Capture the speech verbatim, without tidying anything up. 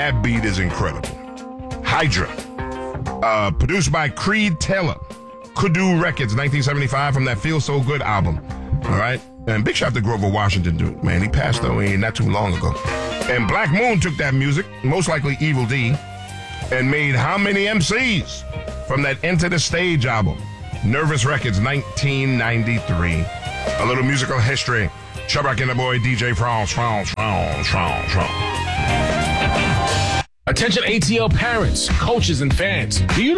that beat is incredible. Hydra, uh, produced by Creed Taylor. Kudu Records, nineteen seventy-five, from that Feel So Good album. All right? And big shout out to Grover Washington, dude. Man, he passed away not too long ago. And Black Moon took that music, most likely Evil D, and made how many M Cs from that Enter the Stage album? Nervous Records, nineteen ninety-three. A little musical history. Chubbuck and the boy D J France, France, France, France, France. Attention A T L parents, coaches, and fans. Do you know